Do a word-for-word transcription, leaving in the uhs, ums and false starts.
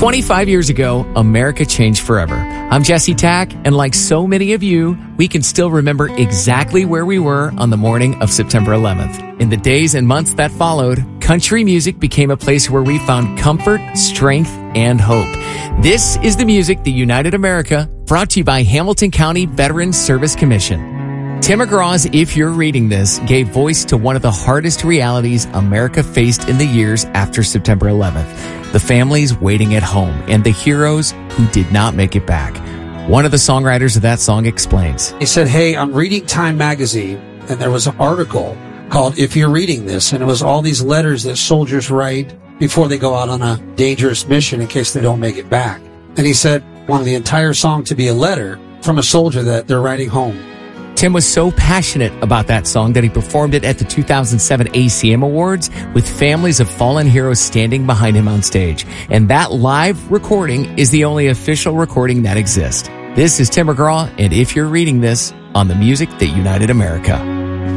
twenty-five years ago, America changed forever. I'm Jesse Tack, and like so many of you, we can still remember exactly where we were on the morning of September eleventh. In the days and months that followed, country music became a place where we found comfort, strength, and hope. This is the music that united America, brought to you by Hamilton County Veterans Service Commission. Tim McGraw's If You're Reading This gave voice to one of the hardest realities America faced in the years after September eleventh. The families waiting at home and the heroes who did not make it back. One of the songwriters of that song explains. He said, hey, I'm reading Time magazine, and there was an article called If You're Reading This, and it was all these letters that soldiers write before they go out on a dangerous mission in case they don't make it back. And he said, wanted the entire song to be a letter from a soldier that they're writing home. Tim was so passionate about that song that he performed it at the two thousand seven A C M Awards with families of fallen heroes standing behind him on stage. And that live recording is the only official recording that exists. This is Tim McGraw, and If You're Reading This, on the music that united America.